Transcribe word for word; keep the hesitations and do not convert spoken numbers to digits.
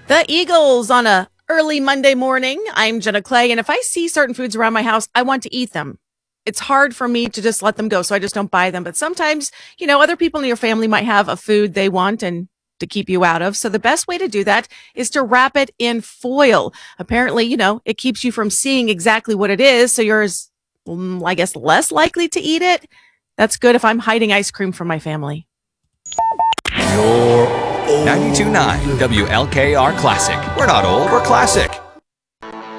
The Eagles on a early Monday morning. I'm Jenna Clay, and if I see certain foods around my house, I want to eat them. It's hard for me to just let them go, so I just don't buy them. But sometimes, you know, other people in your family might have a food they want and to keep you out of. So the best way to do that is to wrap it in foil. Apparently, you know, it keeps you from seeing exactly what it is, so you're, mm, I guess, less likely to eat it. That's good if I'm hiding ice cream from my family. You're ninety-two point nine W L K R Classic. We're not old, we're classic.